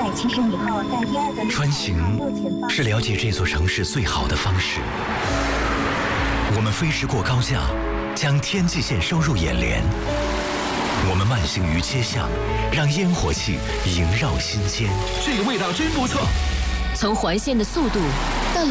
270米后，在第二个路口穿行右前方是了解这座城市最好的方式。我们飞驰过高架，将天际线收入眼帘。我们慢行于街巷，让烟火气萦绕心间。 这个味道真不错。 从环线的速度到